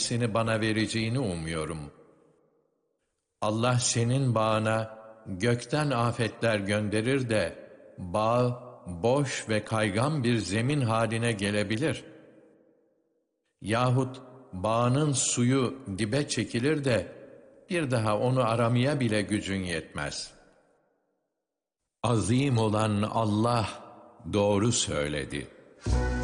yenisini bana vereceğini umuyorum. Allah senin bağına gökten afetler gönderir de bağ boş ve kaygan bir zemin haline gelebilir. Yahut bağının suyu dibe çekilir de bir daha onu aramaya bile gücün yetmez. Azim olan Allah doğru söyledi.